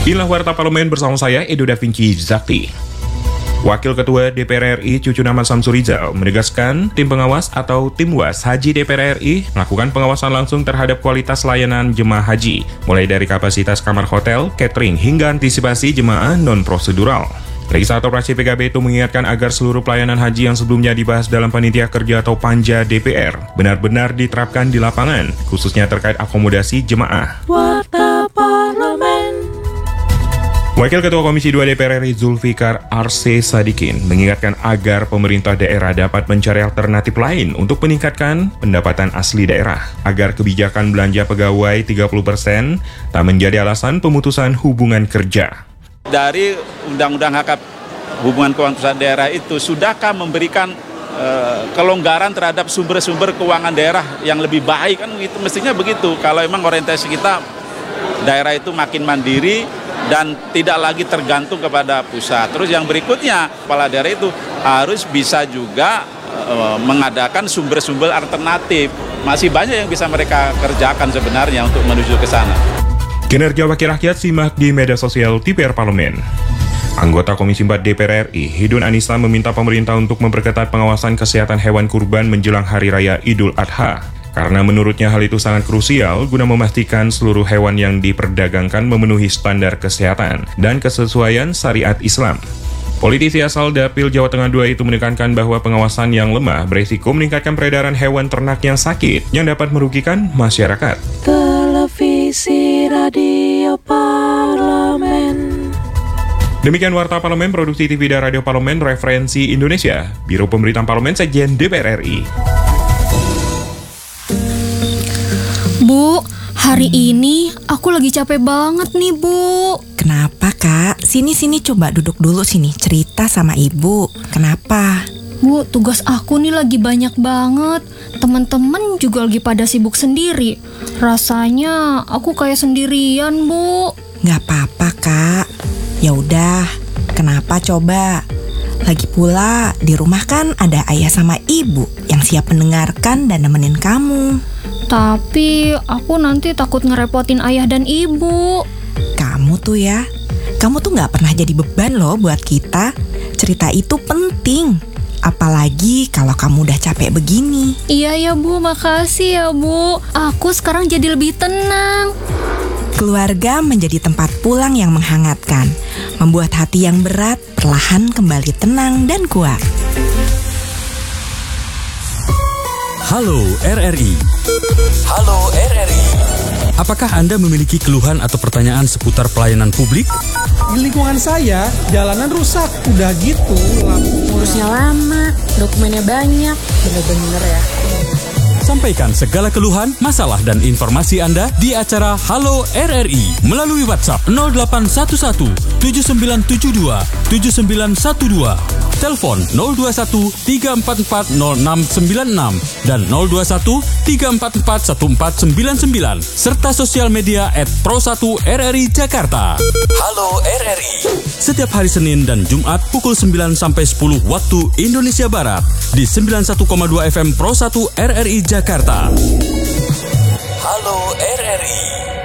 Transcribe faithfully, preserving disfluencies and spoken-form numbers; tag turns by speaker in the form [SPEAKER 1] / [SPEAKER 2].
[SPEAKER 1] Inilah Warta Parlemen bersama saya, Edo Da Vinci Zakti. Wakil Ketua D P R R I Cucunaman Samsurizal menegaskan tim pengawas atau tim was Haji D P R R I melakukan pengawasan langsung terhadap kualitas layanan jemaah haji, mulai dari kapasitas kamar hotel, catering, hingga antisipasi jemaah non-prosedural. Legislator fraksi P K B itu mengingatkan agar seluruh pelayanan haji yang sebelumnya dibahas dalam Panitia Kerja atau Panja D P R benar-benar diterapkan di lapangan, khususnya terkait akomodasi jemaah.
[SPEAKER 2] Warta Parlemen.
[SPEAKER 1] Wakil Ketua Komisi dua D P R R I Zulfikar Arse Sadikin mengingatkan agar pemerintah daerah dapat mencari alternatif lain untuk meningkatkan pendapatan asli daerah, agar kebijakan belanja pegawai tiga puluh persen tak menjadi alasan pemutusan hubungan kerja.
[SPEAKER 3] Dari Undang-Undang Hak Hubungan Keuangan Pusat Daerah itu, sudahkah memberikan uh, kelonggaran terhadap sumber-sumber keuangan daerah yang lebih baik? Kan itu mestinya begitu. Kalau memang orientasi kita daerah itu makin mandiri dan tidak lagi tergantung kepada pusat. Terus yang berikutnya, kepala daerah itu harus bisa juga uh, mengadakan sumber-sumber alternatif. Masih banyak yang bisa mereka kerjakan sebenarnya untuk menuju ke sana.
[SPEAKER 1] Kinerja Wakil Rakyat simak di media sosial T P R Parlemen. Anggota Komisi empat D P R R I, Hidun Anissa, meminta pemerintah untuk memperketat pengawasan kesehatan hewan kurban menjelang Hari Raya Idul Adha. Karena menurutnya hal itu sangat krusial guna memastikan seluruh hewan yang diperdagangkan memenuhi standar kesehatan dan kesesuaian syariat Islam. Politisi asal Dapil Jawa Tengah dua itu menekankan bahwa pengawasan yang lemah beresiko meningkatkan peredaran hewan ternak yang sakit yang dapat merugikan masyarakat.
[SPEAKER 2] Televisi Radio Parlemen.
[SPEAKER 1] Demikian Warta Parlemen, Produksi T V dan Radio Parlemen, Referensi Indonesia, Biro Pemberitaan Parlemen, Sekjen D P R R I.
[SPEAKER 4] Bu, hari ini aku lagi capek banget nih, Bu.
[SPEAKER 5] Kenapa, Kak? Sini-sini coba duduk dulu sini, cerita sama Ibu. Kenapa?
[SPEAKER 4] Bu, tugas aku nih lagi banyak banget. Teman-teman juga lagi pada sibuk sendiri. Rasanya aku kayak sendirian, Bu.
[SPEAKER 5] Gak apa-apa, Kak. Ya udah, kenapa coba? Lagi pula di rumah kan ada ayah sama ibu yang siap mendengarkan dan nemenin kamu.
[SPEAKER 4] Tapi aku nanti takut ngerepotin ayah dan ibu.
[SPEAKER 5] Kamu tuh ya, kamu tuh gak pernah jadi beban loh buat kita. Cerita itu penting, apalagi kalau kamu udah capek begini.
[SPEAKER 4] Iya ya Bu, makasih ya Bu. Aku sekarang jadi lebih tenang.
[SPEAKER 5] Keluarga menjadi tempat pulang yang menghangatkan, membuat hati yang berat perlahan kembali tenang dan kuat.
[SPEAKER 6] Halo R R I. Halo R R I. Apakah Anda memiliki keluhan atau pertanyaan seputar pelayanan publik?
[SPEAKER 7] Di lingkungan saya, jalanan rusak, udah gitu.
[SPEAKER 8] Ngurusnya lama, dokumennya banyak, bener-bener ya.
[SPEAKER 6] Sampaikan segala keluhan, masalah, dan informasi Anda di acara Halo R R I melalui WhatsApp nol delapan satu satu tujuh sembilan tujuh dua tujuh sembilan satu dua, telepon nol dua satu tiga empat empat nol enam sembilan enam dan nol dua satu tiga empat empat satu empat sembilan sembilan, serta sosial media at pro satu R R I Jakarta. Halo R R I. Setiap hari Senin dan Jumat pukul sembilan sampai sepuluh waktu Indonesia Barat di sembilan puluh satu koma dua F M Pro satu R R I Jakarta. Halo R R I.